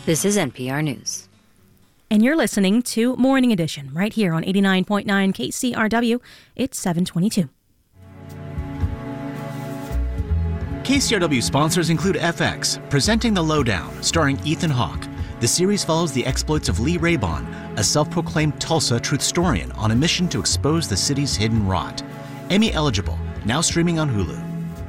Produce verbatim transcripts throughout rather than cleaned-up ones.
This is N P R News. And you're listening to Morning Edition right here on eighty-nine point nine K C R W. It's seven twenty-two. K C R W sponsors include F X, presenting The Lowdown, starring Ethan Hawke. The series follows the exploits of Lee Raybon, a self-proclaimed Tulsa truth historian on a mission to expose the city's hidden rot. Emmy eligible, now streaming on Hulu.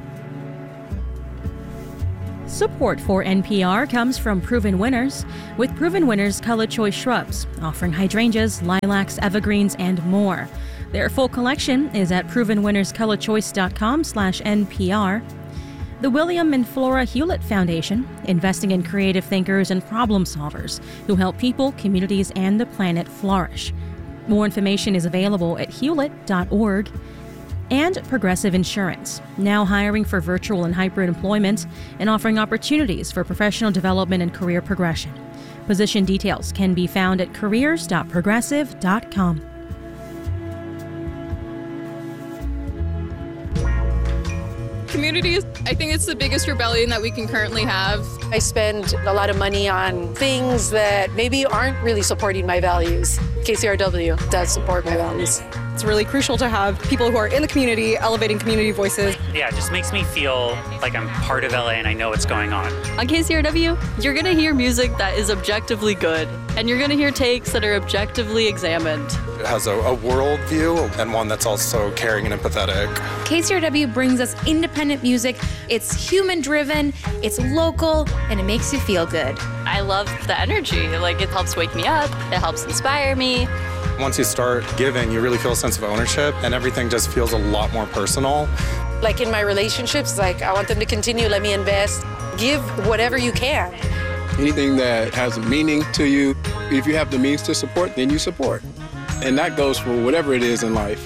Support for N P R comes from Proven Winners, with Proven Winners Color Choice Shrubs, offering hydrangeas, lilacs, evergreens, and more. Their full collection is at proven winners color choice dot com slash N P R. The William and Flora Hewlett Foundation, investing in creative thinkers and problem solvers who help people, communities, and the planet flourish. More information is available at hewlett dot org. And Progressive Insurance, now hiring for virtual and hybrid employment and offering opportunities for professional development and career progression. Position details can be found at careers dot progressive dot com. Communities, I think it's the biggest rebellion that we can currently have. I spend a lot of money on things that maybe aren't really supporting my values. K C R W does support my values. It's really crucial to have people who are in the community elevating community voices. Yeah, it just makes me feel like I'm part of L A and I know what's going on. On K C R W, you're going to hear music that is objectively good, and you're going to hear takes that are objectively examined. It has a, a world view and one that's also caring and empathetic. K C R W brings us independent music. It's human-driven, it's local, and it makes you feel good. I love the energy. Like, it helps wake me up, it helps inspire me. Once you start giving, you really feel a sense of ownership, and everything just feels a lot more personal. Like in my relationships, like I want them to continue, let me invest. Give whatever you can. Anything that has a meaning to you, if you have the means to support, then you support. And that goes for whatever it is in life.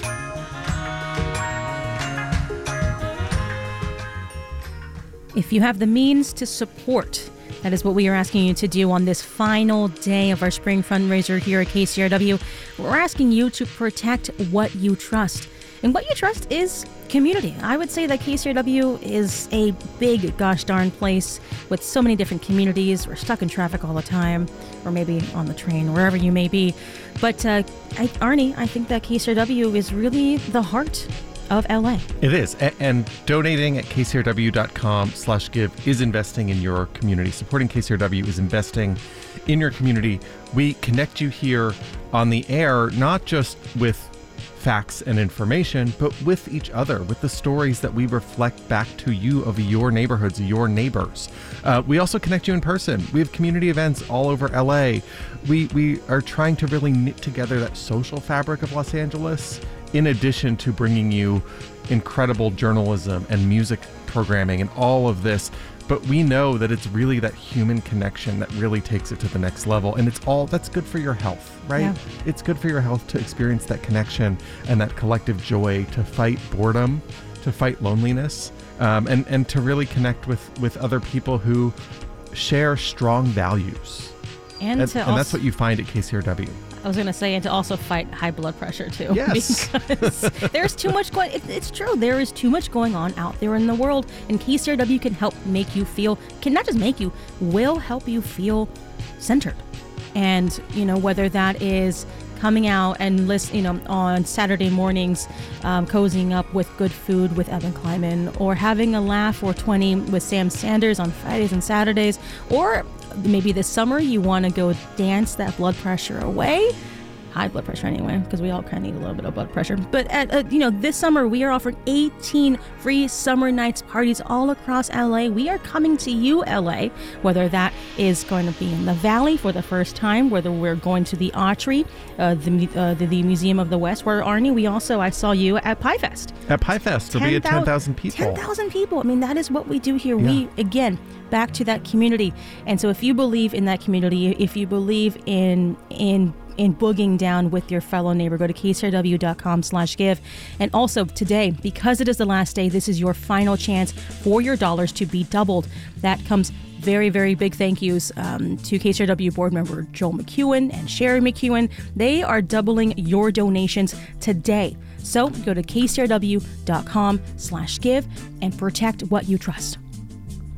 If you have the means to support, that is what we are asking you to do on this final day of our spring fundraiser here at K C R W. We're asking you to protect what you trust. And what you trust is community. I would say that K C R W is a big gosh darn place with so many different communities. We're stuck in traffic all the time, or maybe on the train, wherever you may be. But uh, I, Arnie, I think that K C R W is really the heart of L A. It is. A- and donating at K C R W dot com slash give is investing in your community. Supporting K C R W is investing in your community. We connect you here on the air, not just with facts and information, but with each other, with the stories that we reflect back to you of your neighborhoods, your neighbors. Uh, we also connect you in person. We have community events all over L A. We, we are trying to really knit together that social fabric of Los Angeles, in addition to bringing you incredible journalism and music programming and all of this. But we know that it's really that human connection that really takes it to the next level. And it's all that's good for your health, right? Yeah. It's good for your health to experience that connection and that collective joy, to fight boredom, to fight loneliness, um, and, and to really connect with, with other people who share strong values. And, and, to and also- that's what you find at K C R W. I was going to say, and to also fight high blood pressure, too. Yes. Because there's too much going, it, it's true, there is too much going on out there in the world, and K C R W can help make you feel, can not just make you, will help you feel centered. And, you know, whether that is coming out and listen, you know, on Saturday mornings, um, cozying up with good food with Evan Kleiman, or having a laugh or twenty with Sam Sanders on Fridays and Saturdays, or maybe this summer you want to go dance that blood pressure away. High blood pressure anyway, because we all kind of need a little bit of blood pressure. But at, uh, you know, this summer we are offering eighteen free summer nights parties all across L A. We are coming to you, L A, whether that is going to be in the Valley for the first time, whether we're going to the Autry, uh, the, uh, the the Museum of the West, where Arnie, we also I saw you at Pie Fest. At Pie Fest, there'll be at ten thousand people. ten thousand people. I mean, that is what we do here. Yeah. We again back to that community. And so if you believe in that community, if you believe in in in booging down with your fellow neighbor, go to K C R W dot com slash give. And also today, because it is the last day, this is your final chance for your dollars to be doubled. That comes very, very big thank yous um, to K C R W board member Joel McEwen and Sherry McEwen. They are doubling your donations today. So go to K C R W dot com slash give and protect what you trust.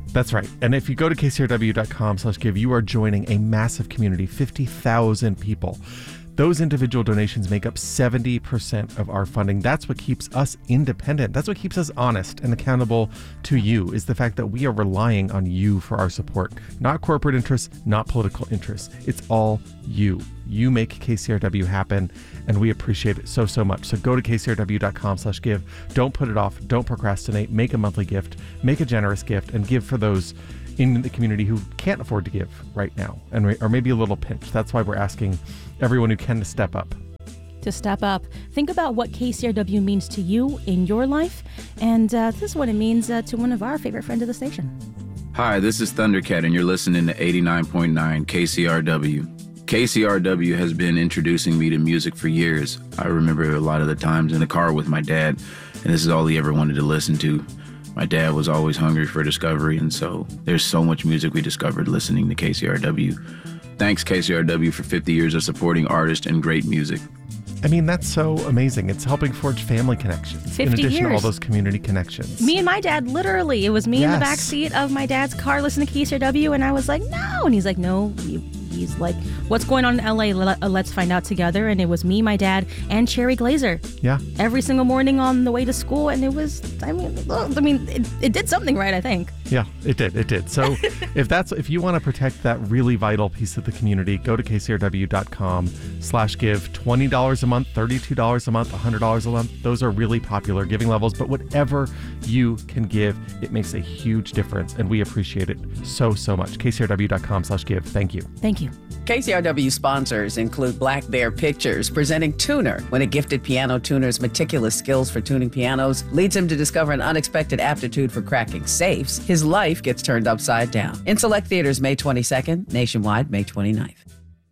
That's right. And if you go to K C R W dot com slash give, you are joining a massive community, fifty thousand people. Those individual donations make up seventy percent of our funding. That's what keeps us independent. That's what keeps us honest and accountable to you, is the fact that we are relying on you for our support. Not corporate interests, not political interests. It's all you. You make K C R W happen, and we appreciate it so, so much. So go to K C R W dot com slash give. Don't put it off. Don't procrastinate. Make a monthly gift. Make a generous gift, and give for those in the community who can't afford to give right now, and or maybe a little pinch. That's why we're asking everyone who can to step up. To step up. Think about what K C R W means to you in your life, and uh, this is what it means uh, to one of our favorite friends of the station. Hi, this is Thundercat, and you're listening to eighty-nine point nine K C R W. K C R W has been introducing me to music for years. I remember a lot of the times in the car with my dad, and this is all he ever wanted to listen to. My dad was always hungry for discovery, and so there's so much music we discovered listening to K C R W. Thanks, K C R W, for fifty years of supporting artists and great music. I mean, that's so amazing. It's helping forge family connections. fifty in addition years. to all those community connections. Me and my dad, literally, it was me Yes. in the back seat of my dad's car listening to K C R W, and I was like, no. And he's like, no. He's like, what's going on in L A? Let- Let's find out together. And it was me, my dad, and Cherry Glazer. Yeah. Every single morning on the way to school, and it was, I mean, look, I mean, it, it did something right, I think. Yeah, it did. It did. So if that's if you want to protect that really vital piece of the community, go to K C R W dot com slash give. twenty dollars a month, thirty-two dollars a month, one hundred dollars a month. Those are really popular giving levels, but whatever you can give, it makes a huge difference, and we appreciate it so, so much. K C R W dot com slash give. Thank you. Thank you. K C R W sponsors include Black Bear Pictures, presenting Tuner. When a gifted piano tuner's meticulous skills for tuning pianos leads him to discover an unexpected aptitude for cracking safes, his life gets turned upside down. In select theaters May twenty-second, nationwide May twenty-ninth.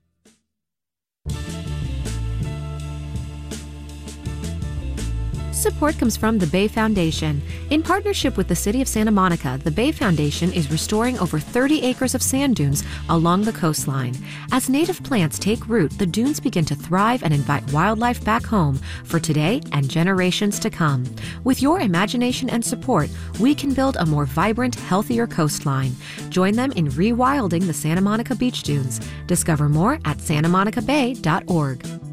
Support comes from the Bay Foundation. In partnership with the City of Santa Monica, the Bay Foundation is restoring over thirty acres of sand dunes along the coastline. As native plants take root, the dunes begin to thrive and invite wildlife back home for today and generations to come. With your imagination and support, we can build a more vibrant, healthier coastline. Join them in rewilding the Santa Monica beach dunes. Discover more at santa monica bay dot org.